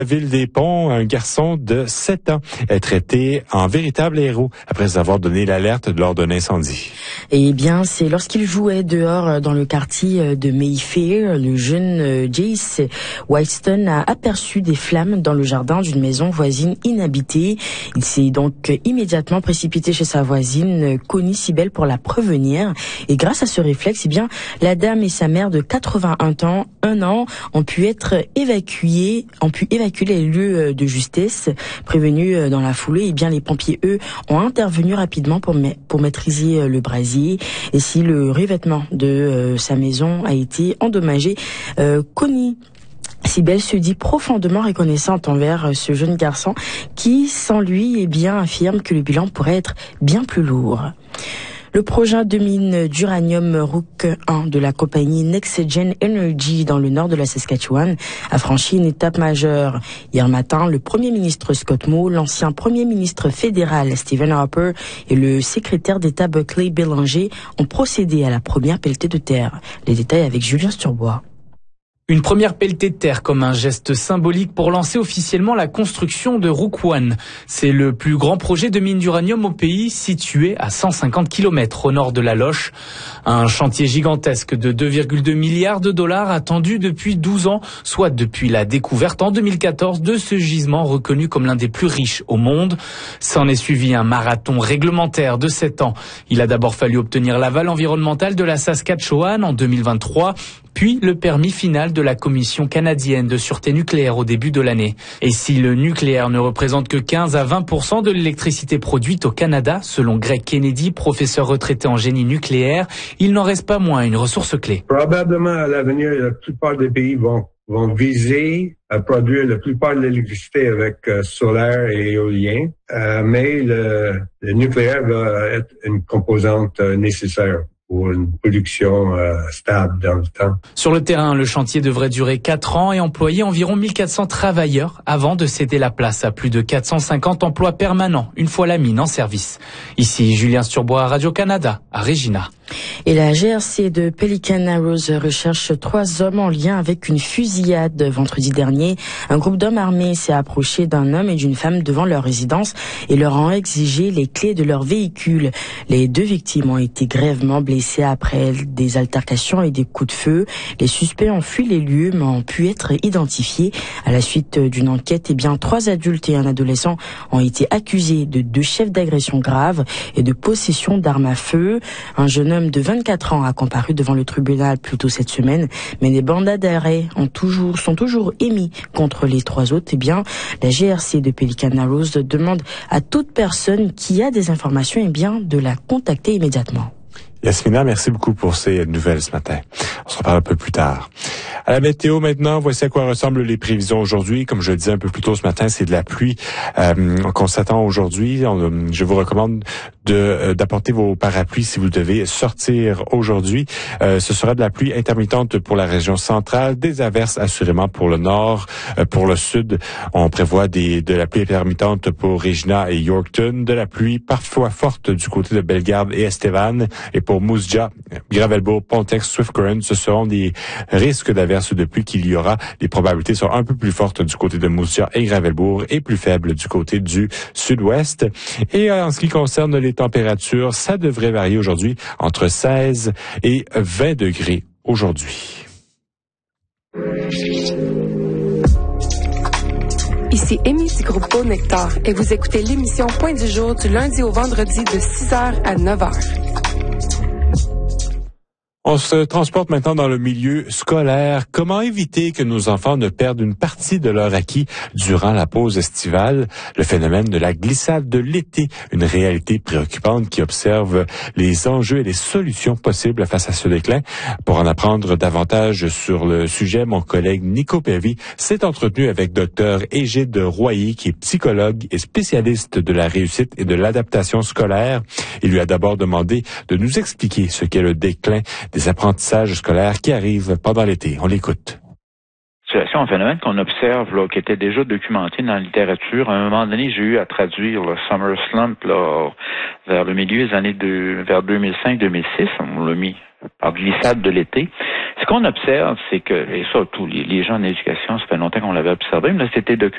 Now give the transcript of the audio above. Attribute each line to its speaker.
Speaker 1: Ville des Ponts, un garçon de 7 ans est traité en véritable héros après avoir donné l'alerte lors d'un incendie.
Speaker 2: Eh bien, c'est lorsqu'il jouait dehors dans le quartier de Mayfair, le jeune Jace Whiteston a aperçu des flammes dans le jardin d'une maison voisine inhabitée. Il s'est donc immédiatement précipité chez sa voisine Connie Sibel pour la prévenir. Et grâce à ce réflexe, eh bien, la dame et sa mère de 81 ans ont pu évacuer les lieux de justesse. Prévenus dans la foulée, eh bien, les pompiers, eux, ont intervenu rapidement pour maîtriser le brasier. Et si le revêtement de sa maison a été endommagé, Connie Sibel se dit profondément reconnaissante envers ce jeune garçon qui, sans lui, eh bien, affirme que le bilan pourrait être bien plus lourd. Le projet de mine d'uranium Rook 1 de la compagnie NextGen Energy dans le nord de la Saskatchewan a franchi une étape majeure. Hier matin, le premier ministre Scott Moe, l'ancien premier ministre fédéral Stephen Harper et le secrétaire d'État Buckley Bélanger ont procédé à la première pelletée de terre. Les détails avec Julien Sturbois.
Speaker 3: Une première pelletée de terre comme un geste symbolique pour lancer officiellement la construction de Rook I. C'est le plus grand projet de mine d'uranium au pays, situé à 150 km au nord de la Loche. Un chantier gigantesque de 2,2 milliards de dollars attendu depuis 12 ans, soit depuis la découverte en 2014 de ce gisement reconnu comme l'un des plus riches au monde. S'en est suivi un marathon réglementaire de 7 ans. Il a d'abord fallu obtenir l'aval environnemental de la Saskatchewan en 2023, puis le permis final de la Commission canadienne de sûreté nucléaire au début de l'année. Et si le nucléaire ne représente que 15 à 20% de l'électricité produite au Canada, selon Greg Kennedy, professeur retraité en génie nucléaire, il n'en reste pas moins une ressource clé.
Speaker 4: Probablement à l'avenir, la plupart des pays vont viser à produire la plupart de l'électricité avec solaire et éolien, mais le nucléaire va être une composante nécessaire pour une production stable dans le temps.
Speaker 3: Sur le terrain, le chantier devrait durer 4 ans et employer environ 1400 travailleurs avant de céder la place à plus de 450 emplois permanents une fois la mine en service. Ici, Julien Sturbois, Radio-Canada, à Regina.
Speaker 2: Et la GRC de Pelican Arrows recherche 3 hommes en lien avec une fusillade. Vendredi dernier, un groupe d'hommes armés s'est approché d'un homme et d'une femme devant leur résidence et leur ont exigé les clés de leur véhicule. Les 2 victimes ont été grièvement blessées après des altercations et des coups de feu. Les suspects ont fui les lieux mais ont pu être identifiés. À la suite d'une enquête, eh bien, 3 adultes et un adolescent ont été accusés de 2 chefs d'agression grave et de possession d'armes à feu. Un jeune homme de 24 ans a comparu devant le tribunal plus tôt cette semaine, mais des mandats d'arrêt sont toujours émis contre les 3 autres. Eh bien, la GRC de Pelican Arrows demande à toute personne qui a des informations, eh bien, de la contacter immédiatement.
Speaker 1: Yasmina, merci beaucoup pour ces nouvelles ce matin. On se reparle un peu plus tard. À la météo maintenant, voici à quoi ressemblent les prévisions aujourd'hui. Comme je le disais un peu plus tôt ce matin, c'est de la pluie qu'on s'attend aujourd'hui. Je vous recommande d'apporter vos parapluies si vous devez sortir aujourd'hui. Ce sera de la pluie intermittente pour la région centrale, des averses assurément pour le nord, pour le sud. On prévoit de la pluie intermittente pour Regina et Yorkton, de la pluie parfois forte du côté de Bellegarde et Estevan, et pour Moose Jaw, Gravelbourg, Pontex, Swift Current, ce seront des risques d'averses de pluie qu'il y aura. Les probabilités sont un peu plus fortes du côté de Moose Jaw et Gravelbourg et plus faibles du côté du sud-ouest. Et en ce qui concerne les températures, ça devrait varier aujourd'hui entre 16 et 20 degrés aujourd'hui.
Speaker 5: Ici Amy du groupe Beau Nectar et vous écoutez l'émission Point du jour du lundi au vendredi de 6h à 9h.
Speaker 1: On se transporte maintenant dans le milieu scolaire. Comment éviter que nos enfants ne perdent une partie de leur acquis durant la pause estivale? Le phénomène de la glissade de l'été, une réalité préoccupante qui observe les enjeux et les solutions possibles face à ce déclin. Pour en apprendre davantage sur le sujet, mon collègue Nico Pévy s'est entretenu avec Dr Égide Royer, qui est psychologue et spécialiste de la réussite et de l'adaptation scolaire. Il lui a d'abord demandé de nous expliquer ce qu'est le déclin des apprentissages scolaires qui arrivent pendant l'été. On l'écoute.
Speaker 6: C'est un phénomène qu'on observe, là, qui était déjà documenté dans la littérature. À un moment donné, j'ai eu à traduire le Summer Slump là, vers le milieu des années vers 2005-2006. On l'a mis par glissade de l'été. Ce qu'on observe, c'est que, et ça, tous les gens en éducation, ça fait longtemps qu'on l'avait observé, mais là, c'était documenté.